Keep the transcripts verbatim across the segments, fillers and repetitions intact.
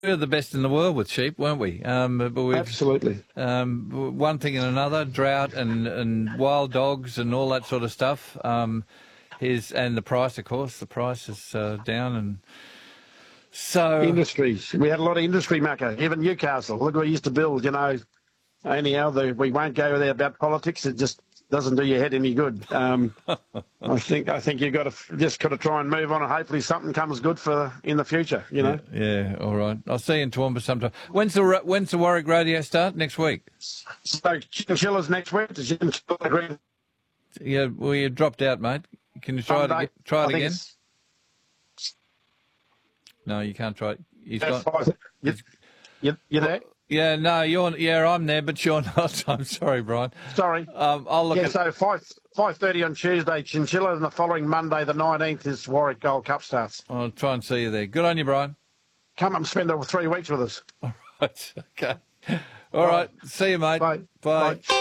were the best in the world with sheep, weren't we? Um, but we've, Absolutely. Um, one thing and another, drought and, and wild dogs and all that sort of stuff. Um, his, and the price, of course, the price is uh, down. And so... Industries. We had a lot of industry, Macca. Even Newcastle. Look what we used to build, you know. Anyhow, the, we won't go there about politics. It just doesn't do your head any good. Um, I think I think you've got to just got to try and move on, and hopefully something comes good for in the future. You know. Yeah. yeah all right. I'll see you in Toowoomba sometime. When's the when's the Warwick Rodeo start? Next week. So Chinchillas next week. The Chinchilla Green. Yeah. Well, you dropped out, mate. Can you try Sunday. it again? Try it again. No, you can't try it. He's got. You, you, you there? Yeah, no, you're. Yeah, I'm there, but you're not. I'm sorry, Brian. Sorry. Um, I'll look. Yeah, at... so five five thirty on Tuesday, Chinchilla, and the following Monday, the nineteenth, is Warwick Gold Cup starts. I'll try and see you there. Good on you, Brian. Come up and spend over three weeks with us. All right. Okay. All Bye. right. See you, mate. Bye. Bye. Bye.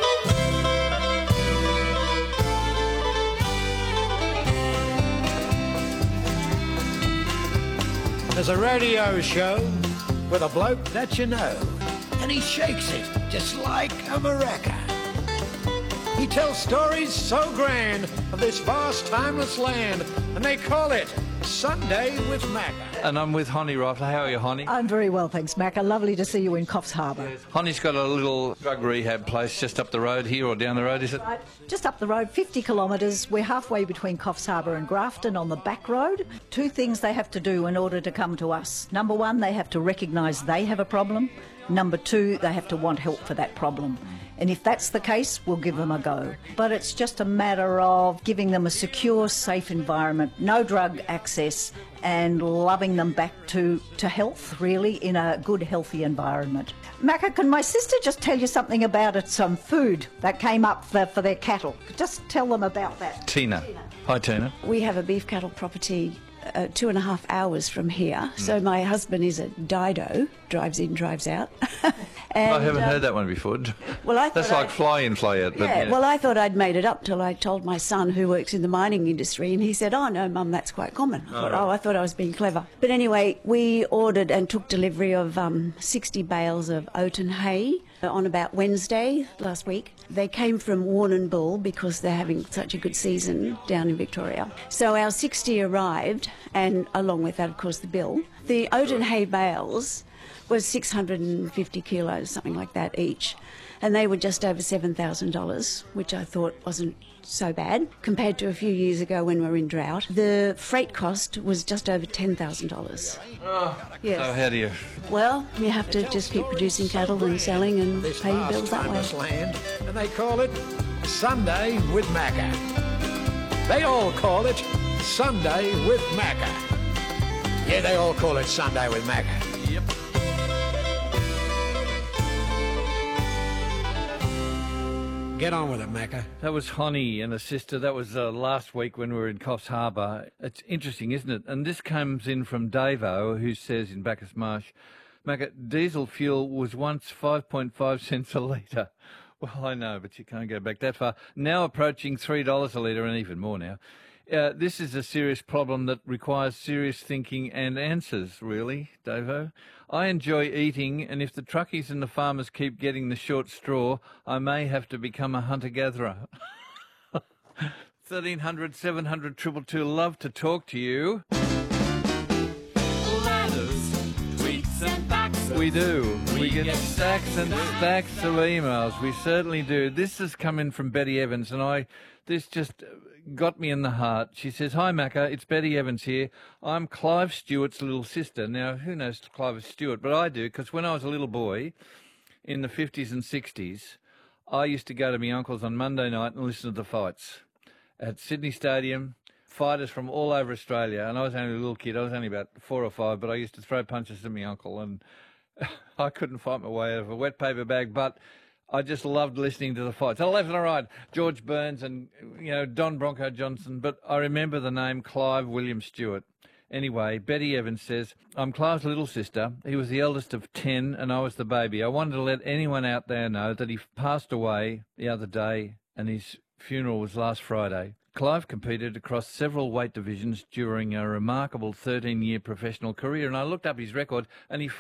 There's a radio show with a bloke that you know, and he shakes it just like a maraca. He tells stories so grand of this vast, timeless land, and they call it Sunday with Macca. And I'm with Honey Rifle. How are you, Honey? I'm very well, thanks, Macca. Lovely to see you in Coffs Harbour. Yes. Honey's got a little drug rehab place just up the road here, or down the road, is it? Right. Just up the road, fifty kilometres. We're halfway between Coffs Harbour and Grafton on the back road. Two things they have to do in order to come to us. Number one, they have to recognise they have a problem. Number two, they have to want help for that problem. And if that's the case, we'll give them a go. But it's just a matter of giving them a secure, safe environment, no drug access, and loving them back to, to health, really, in a good, healthy environment. Macca, can my sister just tell you something about it, some food that came up for, for their cattle? Just tell them about that. Tina. Tina. Hi, Tina. We have a beef cattle property Uh, two and a half hours from here. Mm. So my husband is a Dido, drives in, drives out. and, I haven't um, heard that one before. Well, I That's like I, fly in, fly out. But, yeah, yeah, well, I thought I'd made it up till I told my son, who works in the mining industry, and he said, oh, no, Mum, that's quite common. I thought, oh, right. oh, I thought I was being clever. But anyway, we ordered and took delivery of um, sixty bales of oat and hay on about Wednesday last week. They came from Warrnambool because they're having such a good season down in Victoria. So our sixty arrived, and along with that, of course, the bill. The oat and hay bales was six hundred fifty kilos, something like that each, and they were just over seven thousand dollars, which I thought wasn't so bad compared to a few years ago when we were in drought. The freight cost was just over ten thousand dollars. Oh, yes. So how do you... Well, you have to just keep producing cattle and selling and pay your bills that way. Land, and they call it Sunday with Macca. They all call it Sunday with Macca. Yeah, they all call it Sunday with Macca. Yep. Get on with it, Macca. That was Honey and her sister. That was uh, last week when we were in Coffs Harbour. It's interesting, isn't it? And this comes in from Davo, who says in Bacchus Marsh, Macca, diesel fuel was once five point five cents a litre. Well, I know, but you can't go back that far. Now approaching three dollars a litre, and even more now. Uh, this is a serious problem that requires serious thinking and answers, really, Davo. I enjoy eating, and if the truckies and the farmers keep getting the short straw, I may have to become a hunter-gatherer. thirteen hundred, seven hundred, two two two, love to talk to you. Letters, tweets and faxes. We do. We, we get, get stacks and stacks of emails. We certainly do. This has come in from Betty Evans, and I... This just got me in the heart. She says, hi, Macca, it's Betty Evans here. I'm Clive Stewart's little sister. Now, who knows Clive Stewart? But I do, because when I was a little boy in the fifties and sixties, I used to go to my uncle's on Monday night and listen to the fights at Sydney Stadium, fighters from all over Australia. And I was only a little kid. I was only about four or five, but I used to throw punches at my uncle, and I couldn't fight my way out of a wet paper bag, but I just loved listening to the fights. On left and right, George Burns and, you know, Don Bronco Johnson, but I remember the name Clive William Stewart. Anyway, Betty Evans says, I'm Clive's little sister. He was the eldest of ten and I was the baby. I wanted to let anyone out there know that he passed away the other day and his funeral was last Friday. Clive competed across several weight divisions during a remarkable thirteen-year professional career, and I looked up his record, and he